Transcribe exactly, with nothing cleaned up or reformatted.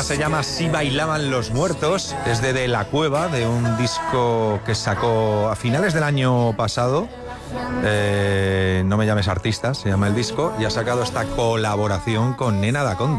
tema se llama Si bailaban los muertos, es de De La Cueva, de un disco que sacó a finales del año pasado. Eh, no me llames artista, se llama el disco, y ha sacado esta colaboración con Nena Da Conte.